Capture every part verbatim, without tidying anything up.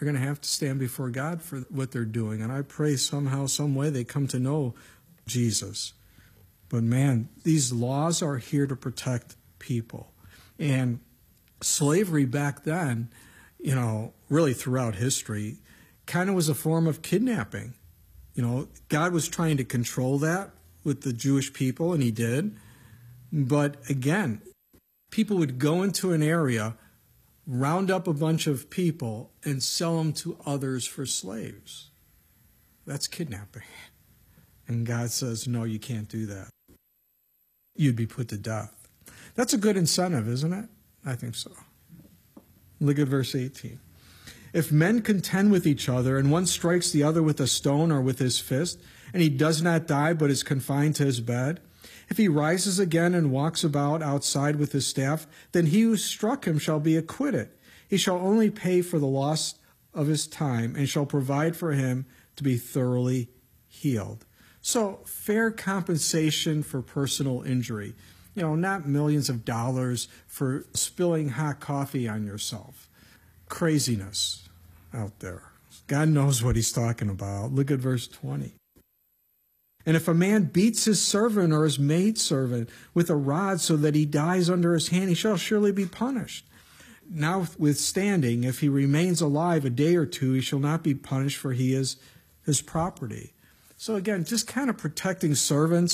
They're going to have to stand before God for what they're doing. And I pray somehow, some way they come to know Jesus. But man, these laws are here to protect people. And slavery back then, you know, really throughout history, kind of was a form of kidnapping. You know, God was trying to control that with the Jewish people, and he did. But again, people would go into an area, round up a bunch of people, and sell them to others for slaves. That's kidnapping. And God says, no, you can't do that. You'd be put to death. That's a good incentive, isn't it? I think so. Look at verse eighteen. If men contend with each other, and one strikes the other with a stone or with his fist, and he does not die but is confined to his bed, if he rises again and walks about outside with his staff, then he who struck him shall be acquitted. He shall only pay for the loss of his time, and shall provide for him to be thoroughly healed. So, fair compensation for personal injury. You know, not millions of dollars for spilling hot coffee on yourself. Craziness out there. God knows what he's talking about. Look at verse twenty. And if a man beats his servant or his maidservant with a rod so that he dies under his hand, he shall surely be punished. Notwithstanding, if he remains alive a day or two, he shall not be punished, for he is his property. So again, just kind of protecting servants.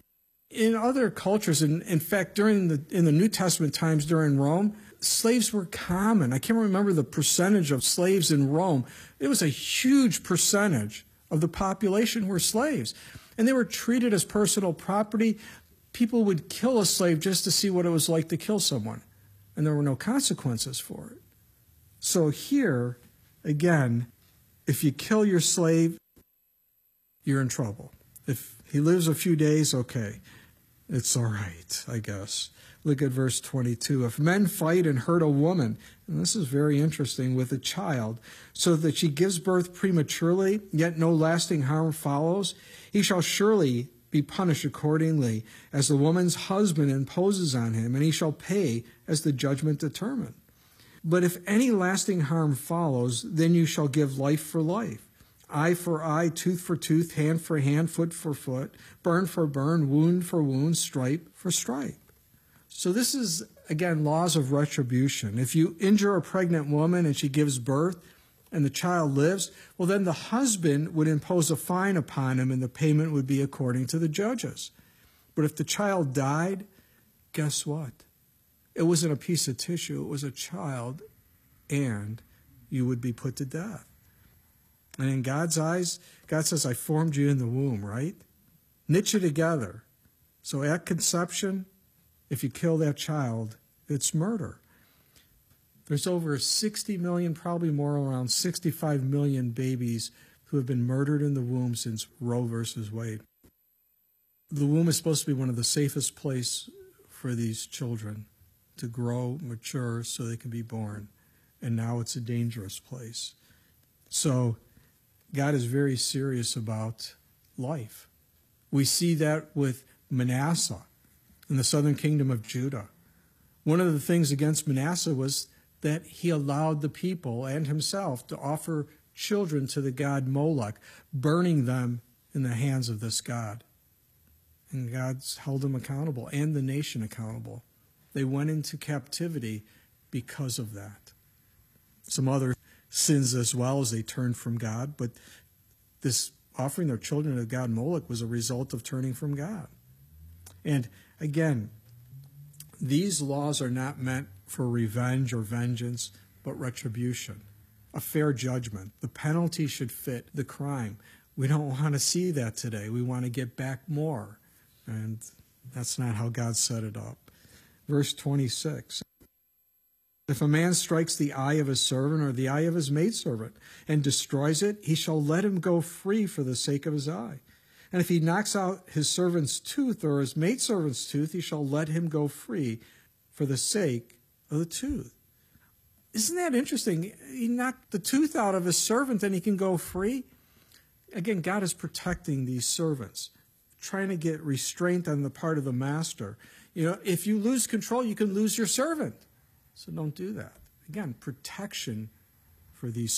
In other cultures, in, in fact, during the in the New Testament times during Rome, slaves were common. I can't remember the percentage of slaves in Rome. It was a huge percentage of the population were slaves. And they were treated as personal property. People would kill a slave just to see what it was like to kill someone. And there were no consequences for it. So here, again, if you kill your slave, you're in trouble. If he lives a few days, okay, it's all right, I guess. Look at verse twenty-two. If men fight and hurt a woman, and this is very interesting, with a child, so that she gives birth prematurely, yet no lasting harm follows, he shall surely be punished accordingly, as the woman's husband imposes on him, and he shall pay as the judgment determined. But if any lasting harm follows, then you shall give life for life. Eye for eye, tooth for tooth, hand for hand, foot for foot, burn for burn, wound for wound, stripe for stripe. So this is, again, laws of retribution. If you injure a pregnant woman and she gives birth and the child lives, well, then the husband would impose a fine upon him and the payment would be according to the judges. But if the child died, guess what? It wasn't a piece of tissue, it was a child, and you would be put to death. And in God's eyes, God says, I formed you in the womb, right? Knit you together. So at conception, if you kill that child, it's murder. There's over sixty million, probably more, around sixty-five million babies who have been murdered in the womb since Roe versus Wade. The womb is supposed to be one of the safest places for these children to grow, mature, so they can be born. And now it's a dangerous place. So God is very serious about life. We see that with Manasseh in the southern kingdom of Judah. One of the things against Manasseh was that he allowed the people and himself to offer children to the god Moloch, burning them in the hands of this god. And God's held him accountable and the nation accountable. They went into captivity because of that. Some other sins as well as they turned from God, but this offering their children to God Moloch was a result of turning from God. And again, these laws are not meant for revenge or vengeance, but retribution, a fair judgment. The penalty should fit the crime. We don't want to see that today. We want to get back more. And that's not how God set it up. Verse twenty-six. If a man strikes the eye of his servant or the eye of his maidservant and destroys it, he shall let him go free for the sake of his eye. And if he knocks out his servant's tooth or his maidservant's tooth, he shall let him go free for the sake of the tooth. Isn't that interesting? He knocked the tooth out of his servant and he can go free. Again, God is protecting these servants, trying to get restraint on the part of the master. You know, if you lose control, you can lose your servant. So don't do that. Again, protection for these